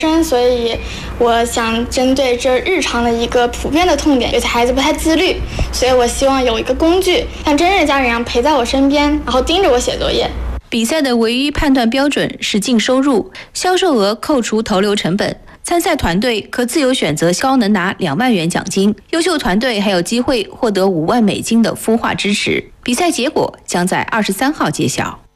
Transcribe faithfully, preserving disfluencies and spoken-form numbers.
所以我想针对这日常的一个普遍的痛点，有些孩子不太自律，所以我希望有一个工具，像真人家人一样陪在我身边，然后盯着我写作业。 比赛的唯一判断标准是净收入，销售额扣除投流成本。参赛团队可自由选择高能拿两万元奖金，优秀团队还有机会获得五万美金的孵化支持。比赛结果将在二十三号揭晓。